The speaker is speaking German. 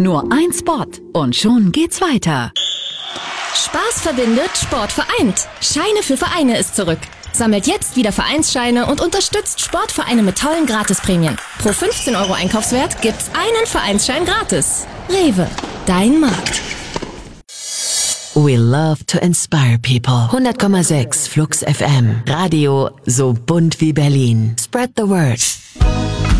Nur ein Spot und schon geht's weiter. Spaß verbindet, Sport vereint. Scheine für Vereine ist zurück. Sammelt jetzt wieder Vereinsscheine und unterstützt Sportvereine mit tollen Gratisprämien. Pro 15 € Einkaufswert gibt's einen Vereinsschein gratis. Rewe, dein Markt. We love to inspire people. 100,6 Flux FM. Radio so bunt wie Berlin. Spread the word.